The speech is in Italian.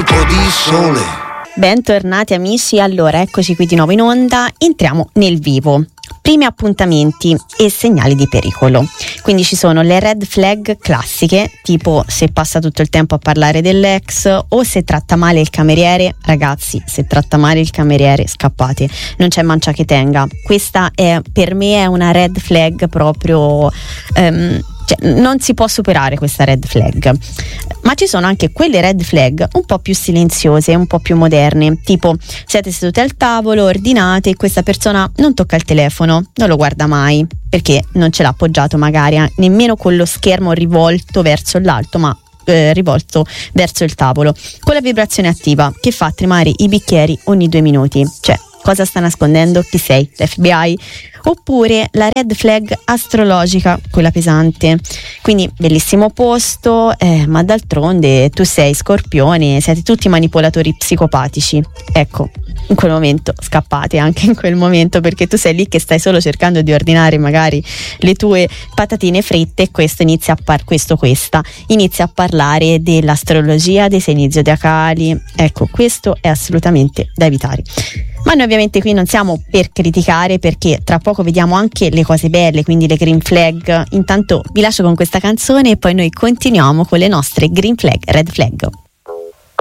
colpo di sole. Bentornati amici, allora eccoci qui di nuovo in onda, entriamo nel vivo. Primi appuntamenti e segnali di pericolo. Quindi ci sono le red flag classiche, tipo se passa tutto il tempo a parlare dell'ex o se tratta male il cameriere. Ragazzi, se tratta male il cameriere scappate, non c'è mancia che tenga. Questa è, per me, è una red flag proprio, non si può superare questa red flag. Ma ci sono anche quelle red flag un po' più silenziose, un po' più moderne, tipo siete seduti al tavolo, ordinate e questa persona non tocca il telefono, non lo guarda mai perché non ce l'ha appoggiato magari nemmeno con lo schermo rivolto verso l'alto, ma rivolto verso il tavolo, con la vibrazione attiva che fa tremare i bicchieri ogni 2 minuti. Cioè, cosa sta nascondendo? Chi sei? L'FBI? Oppure la red flag astrologica, quella pesante, quindi bellissimo posto, ma d'altronde tu sei Scorpione, siete tutti manipolatori psicopatici. Ecco, in quel momento scappate, anche in quel momento, perché tu sei lì che stai solo cercando di ordinare magari le tue patatine fritte e questa inizia a parlare dell'astrologia, dei segni zodiacali. Ecco, questo è assolutamente da evitare. Ma noi ovviamente qui non siamo per criticare, perché tra poco vediamo anche le cose belle, quindi le green flag. Intanto vi lascio con questa canzone e poi noi continuiamo con le nostre green flag, red flag.